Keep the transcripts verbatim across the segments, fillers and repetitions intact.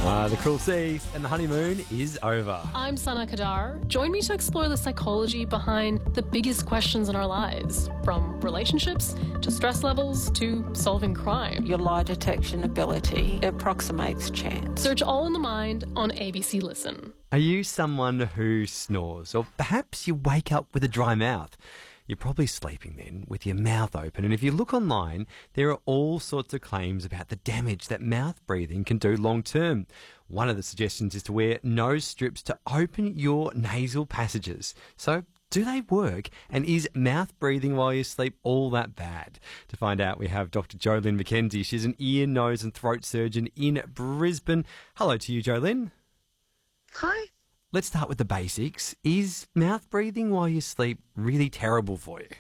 Uh, the cruel seas and the honeymoon is over. I'm Sana Kadar. Join me to explore the psychology behind the biggest questions in our lives, from relationships to stress levels to solving crime. Your lie detection ability approximates chance. Search All in the Mind on A B C Listen. Are you someone who snores, or perhaps you wake up with a dry mouth? You're probably sleeping then with your mouth open, and if you look online, there are all sorts of claims about the damage that mouth breathing can do long term. One of the suggestions is to wear nose strips to open your nasal passages. So, do they work? And is mouth breathing while you sleep all that bad? To find out, we have Doctor Jolynn McKenzie. She's an ear, nose and throat surgeon in Brisbane. Hello to you, Jolynn. Hi. Let's start with the basics. Is mouth breathing while you sleep really terrible for you?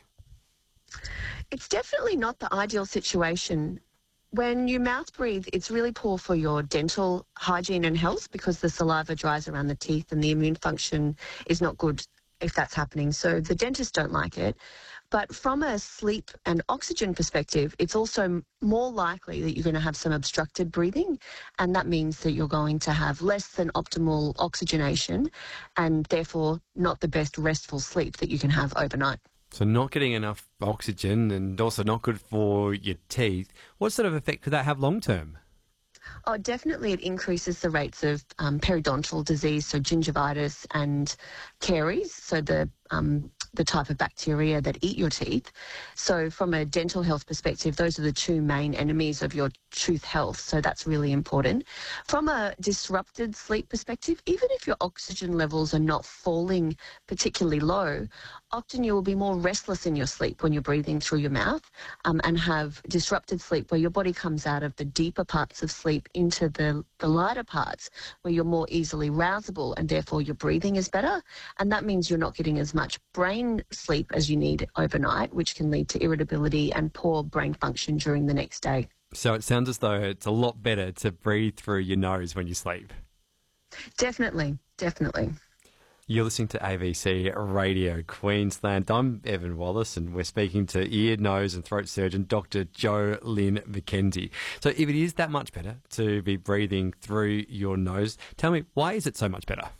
It's definitely not the ideal situation. When you mouth breathe, it's really poor for your dental hygiene and health because the saliva dries around the teeth and the immune function is not good if that's happening. So the dentists don't like it. But from a sleep and oxygen perspective, it's also more likely that you're going to have some obstructed breathing, and that means that you're going to have less than optimal oxygenation and therefore not the best restful sleep that you can have overnight. So not getting enough oxygen and also not good for your teeth. What sort of effect could that have long term? Oh, definitely it increases the rates of um, periodontal disease, so gingivitis and caries, so the um, the type of bacteria that eat your teeth. So from a dental health perspective, those are the two main enemies of your tooth health, so that's really important. From a disrupted sleep perspective, even if your oxygen levels are not falling particularly low, often you will be more restless in your sleep when you're breathing through your mouth um, and have disrupted sleep where your body comes out of the deeper parts of sleep into the, the lighter parts where you're more easily rousable and therefore your breathing is better. And that means you're not getting as much brain sleep as you need overnight, which can lead to irritability and poor brain function during the next day. So it sounds as though it's a lot better to breathe through your nose when you sleep. Definitely, definitely. You're listening to A B C Radio Queensland. I'm Evan Wallace and we're speaking to ear, nose and throat surgeon Doctor Jolynn McKenzie. So if it is that much better to be breathing through your nose, tell me, why is it so much better?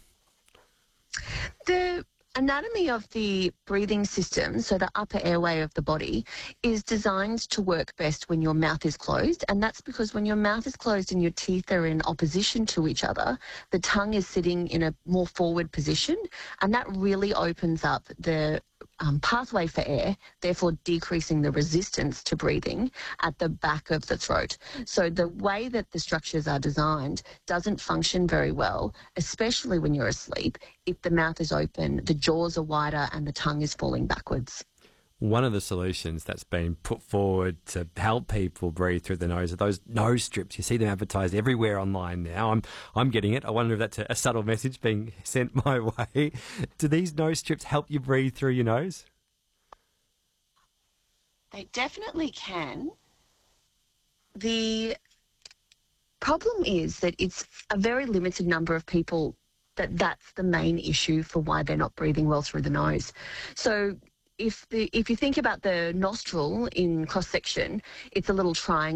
The anatomy of the breathing system, so the upper airway of the body, is designed to work best when your mouth is closed, and that's because when your mouth is closed and your teeth are in opposition to each other, the tongue is sitting in a more forward position, and that really opens up the um, pathway for air, therefore decreasing the resistance to breathing at the back of the throat. So the way that the structures are designed doesn't function very well, especially when you're asleep, if the mouth is open, the jaws are wider and the tongue is falling backwards. One of the solutions that's been put forward to help people breathe through the nose are those nose strips. You see them advertised everywhere online now. I'm I'm getting it. I wonder if that's a, a subtle message being sent my way. Do these nose strips help you breathe through your nose? They definitely can. The problem is that it's a very limited number of people that that's the main issue for why they're not breathing well through the nose. So if the if you think about the nostril in cross-section, it's a little triangle.